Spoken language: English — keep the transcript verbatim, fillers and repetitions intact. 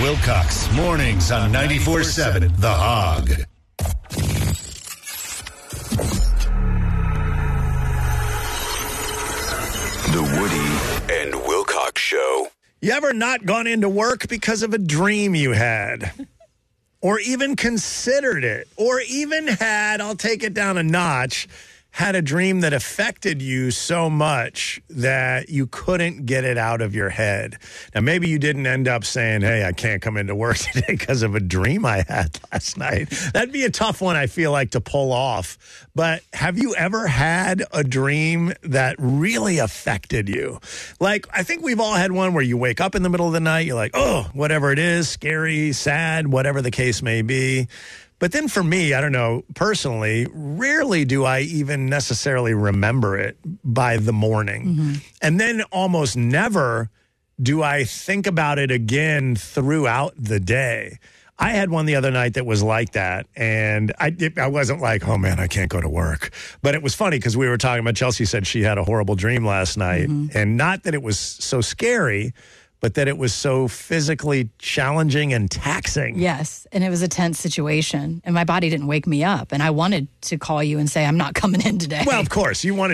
Wilcox, mornings on ninety-four seven The Hog. The Woody and Wilcox Show. You ever not gone into work because of a dream you had? Or even considered it? Or even had, I'll take it down a notch, had a dream that affected you so much that you couldn't get it out of your head. Now, maybe you didn't end up saying, hey, I can't come into work today because of a dream I had last night. That'd be a tough one, I feel like, to pull off. But have you ever had a dream that really affected you? Like, I think we've all had one where you wake up in the middle of the night, you're like, oh, whatever it is, scary, sad, whatever the case may be. But then for me, I don't know, personally, rarely do I even necessarily remember it by the morning. Mm-hmm. And then almost never do I think about it again throughout the day. I had one the other night that was like that, and I, it, I wasn't like, oh, man, I can't go to work. But it was funny because we were talking about, Chelsea said she had a horrible dream last night, mm-hmm. and not that it was so scary, but that it was so physically challenging and taxing. Yes, and it was a tense situation, and my body didn't wake me up, and I wanted to call you and say, I'm not coming in today. Well, of course, you wanted